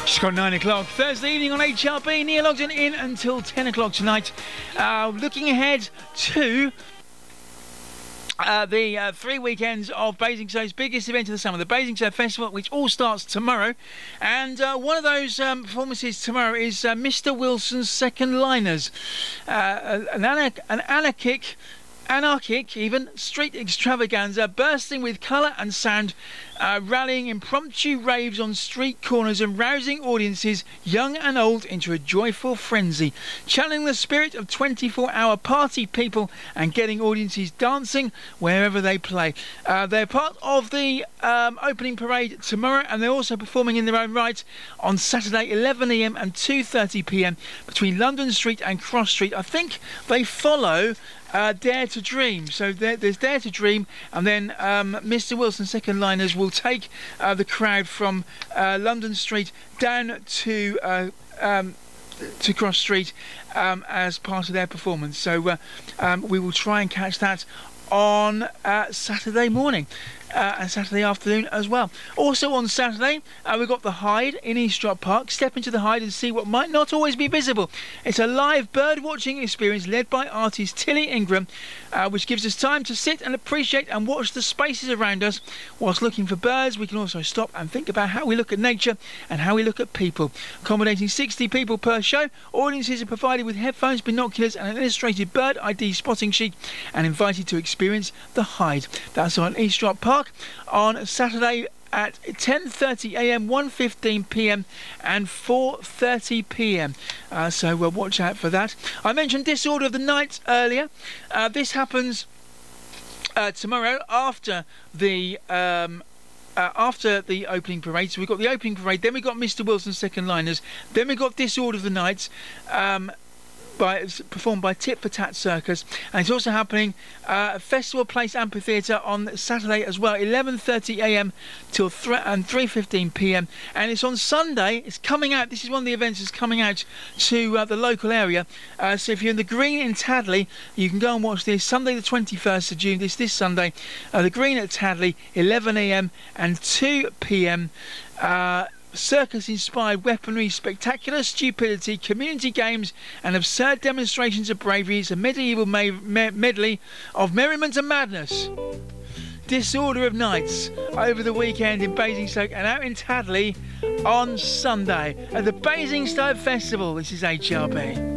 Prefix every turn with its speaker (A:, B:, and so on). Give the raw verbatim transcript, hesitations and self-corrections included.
A: Just got nine o'clock Thursday evening on H R B. Neil Ogden in until ten o'clock tonight. Uh, looking ahead to uh, the uh, three weekends of Basingstoke's biggest event of the summer, the Basingstoke Festival, which all starts tomorrow. And uh, one of those um, performances tomorrow is uh, Mister Wilson's Second Liners, uh, an, anarch- an anarchic. Anarchic, even, street extravaganza bursting with colour and sound, uh, rallying impromptu raves on street corners and rousing audiences, young and old, into a joyful frenzy, channeling the spirit of twenty-four hour party people and getting audiences dancing wherever they play. Uh, they're part of the um, opening parade tomorrow, and they're also performing in their own right on Saturday, eleven a m and two thirty p m between London Street and Cross Street. I think they follow Uh, Dare to Dream. So there, there's Dare to Dream, and then um, Mister Wilson's Second Liners will take uh, the crowd from uh, London Street down to uh, um, to Cross Street um, as part of their performance. So uh, um, we will try and catch that on uh, Saturday morning. Uh, and Saturday afternoon as well. Also on Saturday, uh, we've got the Hyde in East Drop Park. Step into the Hyde and see what might not always be visible. It's a live bird watching experience led by artist Tilly Ingram, uh, which gives us time to sit and appreciate and watch the spaces around us. Whilst looking for birds, we can also stop and think about how we look at nature and how we look at people. Accommodating sixty people per show, audiences are provided with headphones, binoculars and an illustrated bird I D spotting sheet and invited to experience the Hyde. That's on East Drop Park on Saturday at ten thirty a m, one fifteen p m and four thirty p m. Uh, so we'll watch out for that. I mentioned Disorder of the Night earlier. Uh, this happens uh, tomorrow after the um, Uh, after the opening parade. So we've got the opening parade, then we've got Mister Wilson's Second Liners, then we've got Disorder of the Night, um, by, performed by Tit for Tat Circus, and it's also happening uh, at Festival Place Amphitheatre on Saturday as well, eleven thirty a m till th- and three fifteen p m, and it's on Sunday. It's coming out. This is one of the events that's coming out to uh, the local area. Uh, so if you're in the Green in Tadley, you can go and watch this Sunday, the twenty-first of June. This this Sunday, uh, the Green at Tadley, eleven a m and two p m. Uh, circus-inspired weaponry, spectacular stupidity, community games and absurd demonstrations of bravery. It's a medieval ma- me- medley of merriment and madness. Disorder of Nights over the weekend in Basingstoke and out in Tadley on Sunday at the Basingstoke Festival. This is H R B.